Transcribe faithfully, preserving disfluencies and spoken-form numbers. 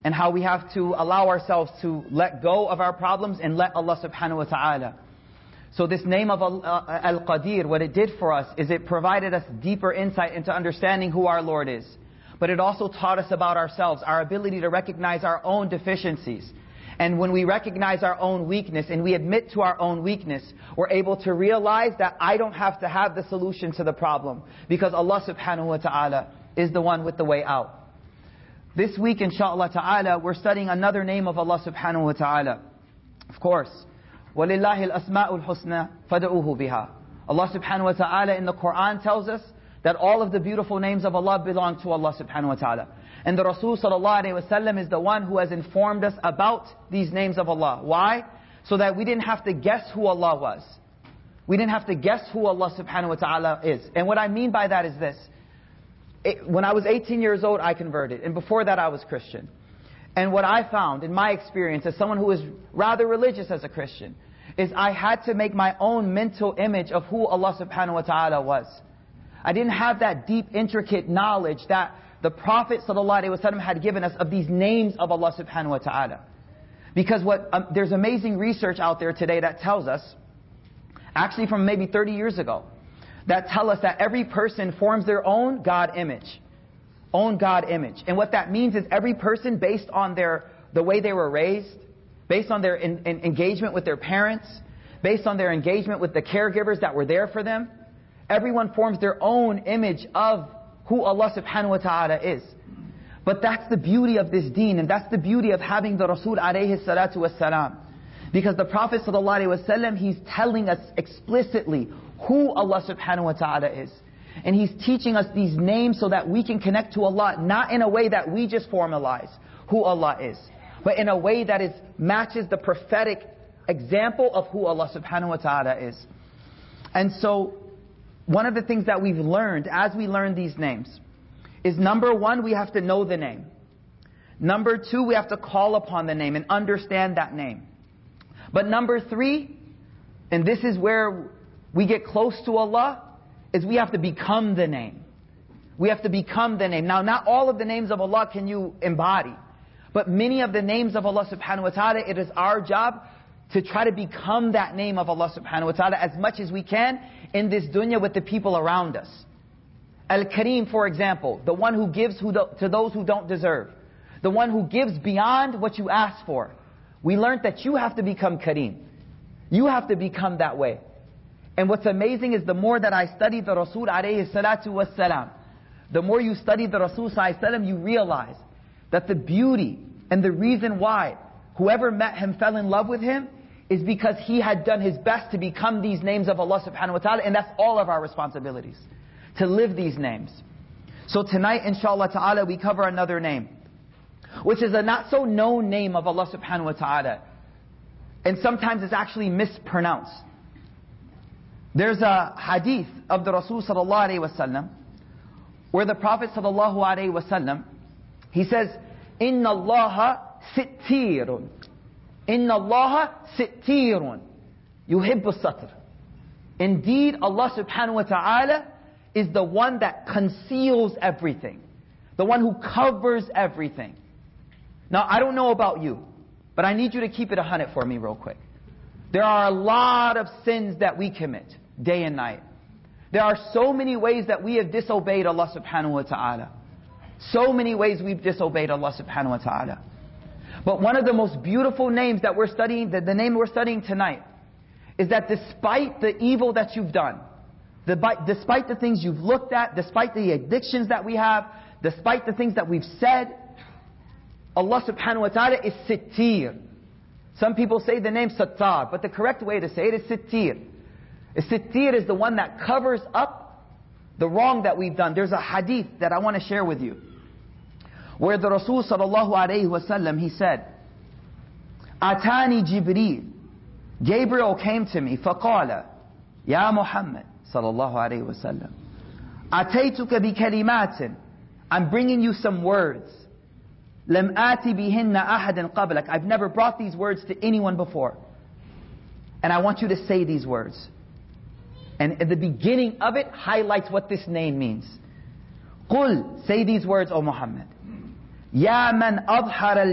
and how we have to allow ourselves to let go of our problems and let Allah subhanahu wa ta'ala. So this name of Al-Qadir, what it did for us is it provided us deeper insight into understanding who our Lord is. But it also taught us about ourselves, our ability to recognize our own deficiencies. And when we recognize our own weakness and we admit to our own weakness, we're able to realize that I don't have to have the solution to the problem, because Allah subhanahu wa ta'ala is the one with the way out. This week, inshaAllah ta'ala, we're studying another name of Allah subhanahu wa ta'ala. Of course, وَلِلَّهِ الْأَسْمَاءُ الْحُسْنَى فَدْعُوهُ بِهَا. Allah subhanahu wa ta'ala in the Quran tells us that all of the beautiful names of Allah belong to Allah subhanahu wa ta'ala. And the Rasul sallallahu alayhi wa sallam is the one who has informed us about these names of Allah. Why? So that we didn't have to guess who Allah was. We didn't have to guess who Allah subhanahu wa ta'ala is. And what I mean by that is this. It, when I was eighteen years old, I converted. And before that, I was Christian. And what I found in my experience as someone who is rather religious as a Christian, is I had to make my own mental image of who Allah subhanahu wa ta'ala was. I didn't have that deep, intricate knowledge that the Prophet sallallahu alaihi wasallam had given us of these names of Allah subhanahu wa ta'ala. Because what um, there's amazing research out there today that tells us, actually from maybe thirty years ago, that tell us that every person forms their own God image. Own God image. And what that means is every person, based on their the way they were raised, based on their in, in engagement with their parents, based on their engagement with the caregivers that were there for them, everyone forms their own image of who Allah subhanahu wa ta'ala is. But that's the beauty of this deen, and that's the beauty of having the Rasul alayhi salatu wassalam. Because the Prophet sallallahu alayhi wasallam, he's telling us explicitly who Allah subhanahu wa ta'ala is. And he's teaching us these names so that we can connect to Allah, not in a way that we just formalize who Allah is, but in a way that is matches the prophetic example of who Allah subhanahu wa ta'ala is. And so, one of the things that we've learned as we learn these names is, number one, we have to know the name. Number two, we have to call upon the name and understand that name. But number three, and this is where we get close to Allah, is we have to become the name. We have to become the name. Now, not all of the names of Allah can you embody, but many of the names of Allah subhanahu wa ta'ala, it is our job to try to become that name of Allah subhanahu wa ta'ala as much as we can in this dunya with the people around us. Al-Kareem, for example, the one who gives who the, to those who don't deserve. The one who gives beyond what you ask for. We learned that you have to become Kareem. You have to become that way. And what's amazing is the more that I study the Rasul alayhi salatu wassalam, the more you study the Rasul sallallahu alayhi wasallam, you realize that the beauty and the reason why whoever met him fell in love with him is because he had done his best to become these names of Allah subhanahu wa ta'ala, and that's all of our responsibilities, to live these names. So tonight, inshallah ta'ala, we cover another name, which is a not so known name of Allah subhanahu wa ta'ala, and sometimes it's actually mispronounced. There's a hadith of the Rasul sallallahu alayhi wa sallam, where the Prophet sallallahu alayhi wa sallam, he says, Inna Allaha sittirun. Inna Allaha sittirun. Yuhibbu satr. Indeed, Allah subhanahu wa ta'ala is the one that conceals everything. The one who covers everything. Now, I don't know about you, but I need you to keep it a hundred for me real quick. There are a lot of sins that we commit, day and night. There are so many ways that we have disobeyed Allah subhanahu wa ta'ala. So many ways we've disobeyed Allah subhanahu wa ta'ala. But one of the most beautiful names that we're studying, the, the name we're studying tonight, is that despite the evil that you've done, the, despite the things you've looked at, despite the addictions that we have, despite the things that we've said, Allah subhanahu wa ta'ala is Sittir. Some people say the name Sattar, but the correct way to say it is Sittir. Sittir is the one that covers up the wrong that we've done. There's a hadith that I want to share with you, where the Rasul sallallahu alayhi wa sallam, he said, Atani Jibreel, Gabriel came to me, فقال, Ya Muhammad sallallahu alayhi wa sallam, Ataytuka bi kalimatin, I'm bringing you some words. Lam ati bihinna ahadan qablak, I've never brought these words to anyone before. And I want you to say these words. And at the beginning of it highlights what this name means. Qul, say these words, O Muhammad. Ya man adhara